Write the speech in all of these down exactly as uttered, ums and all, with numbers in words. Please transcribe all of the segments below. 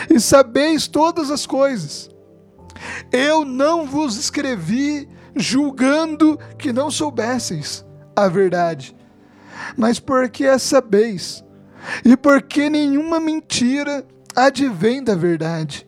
e sabeis todas as coisas. Eu não vos escrevi julgando que não soubesseis a verdade, mas porque a sabeis, e porque nenhuma mentira advém da verdade.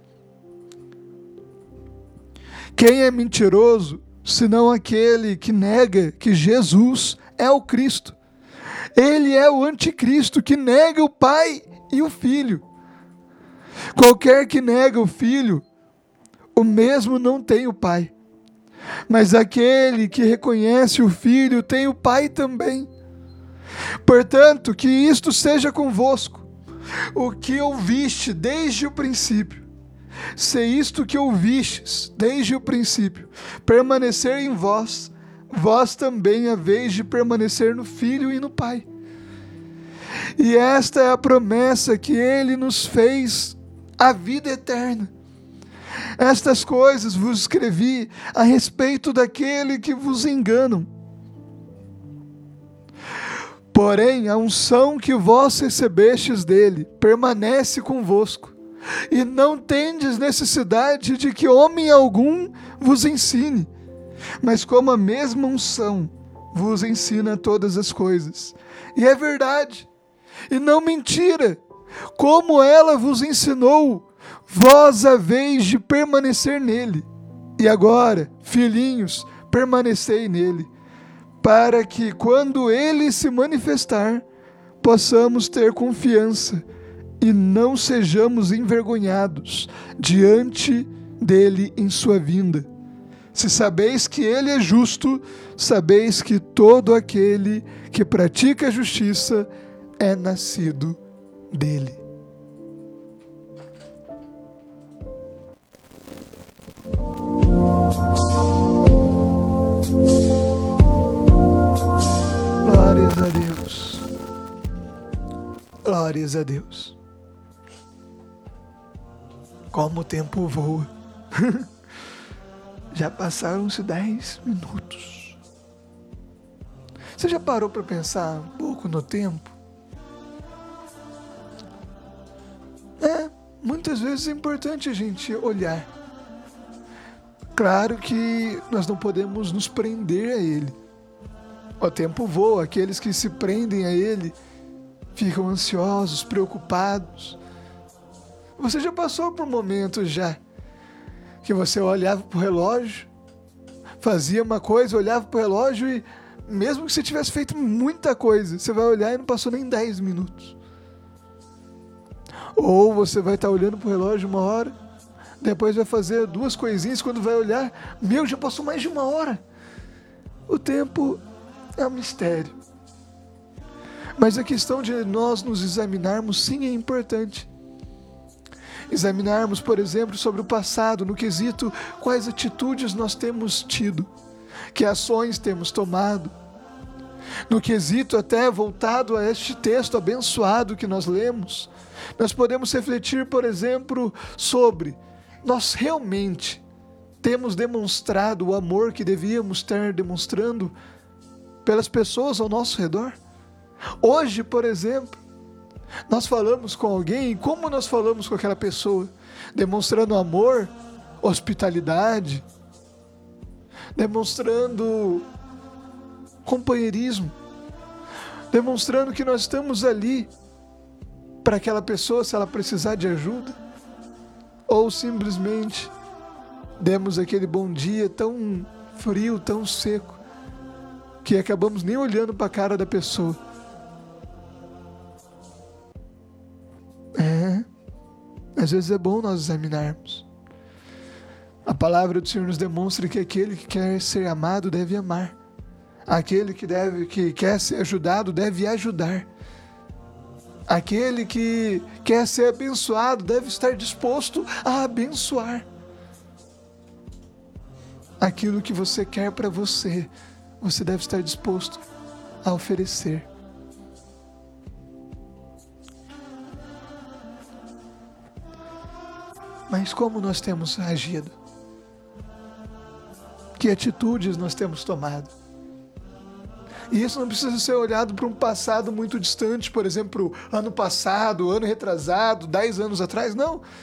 Quem é mentiroso, senão aquele que nega que Jesus é o Cristo? Ele é o anticristo que nega o Pai e o Filho. Qualquer que nega o Filho, o mesmo não tem o Pai. Mas aquele que reconhece o Filho tem o Pai também. Portanto, que isto seja convosco, o que ouviste desde o princípio. Se isto que ouvistes desde o princípio permanecer em vós, vós também haveis de permanecer no Filho e no Pai. E esta é a promessa que Ele nos fez, a vida eterna. Estas coisas vos escrevi a respeito daquele que vos enganam. Porém, a unção que vós recebestes dele permanece convosco, e não tendes necessidade de que homem algum vos ensine, mas como a mesma unção vos ensina todas as coisas. E é verdade, e não mentira, como ela vos ensinou, vós haveis de permanecer nele. E agora, filhinhos, permanecei nele, para que, quando ele se manifestar, possamos ter confiança e não sejamos envergonhados diante dele em sua vinda. Se sabeis que ele é justo, sabeis que todo aquele que pratica a justiça é nascido dele. Glórias a Deus. Glórias a Deus. Como o tempo voa. Já passaram-se dez minutos. Você já parou para pensar um pouco no tempo? É, muitas vezes é importante a gente olhar. Claro que nós não podemos nos prender a ele. O tempo voa, aqueles que se prendem a ele ficam ansiosos, preocupados. Você já passou por momentos já que você olhava para o relógio, fazia uma coisa, olhava para o relógio e mesmo que você tivesse feito muita coisa, você vai olhar e não passou nem dez minutos. Ou você vai estar olhando para o relógio uma hora, depois vai fazer duas coisinhas, quando vai olhar, meu, já passou mais de uma hora. O tempo é um mistério. Mas a questão de nós nos examinarmos, sim, é importante. Examinarmos, por exemplo, sobre o passado, no quesito quais atitudes nós temos tido, que ações temos tomado. No quesito até voltado a este texto abençoado que nós lemos, nós podemos refletir, por exemplo, sobre nós realmente temos demonstrado o amor que devíamos estar demonstrando pelas pessoas ao nosso redor. Hoje, por exemplo, nós falamos com alguém e como nós falamos com aquela pessoa? Demonstrando amor, hospitalidade, demonstrando companheirismo, demonstrando que nós estamos ali para aquela pessoa se ela precisar de ajuda, ou simplesmente demos aquele bom dia tão frio, tão seco, que acabamos nem olhando para a cara da pessoa. É, às vezes é bom nós examinarmos. A palavra do Senhor nos demonstra que aquele que quer ser amado deve amar. Aquele que, deve, que quer ser ajudado deve ajudar. Aquele que quer ser abençoado deve estar disposto a abençoar. Aquilo que você quer para você, você deve estar disposto a oferecer. Mas como nós temos agido? Que atitudes nós temos tomado? E isso não precisa ser olhado para um passado muito distante, por exemplo, ano passado, ano retrasado, dez anos atrás, não.